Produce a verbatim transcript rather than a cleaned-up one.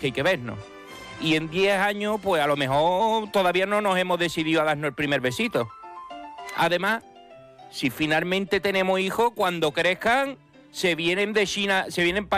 que hay que vernos. Y en diez años, pues a lo mejor todavía no nos hemos decidido a darnos el primer besito. Además, si finalmente tenemos hijos, cuando crezcan, se vienen de China, se vienen para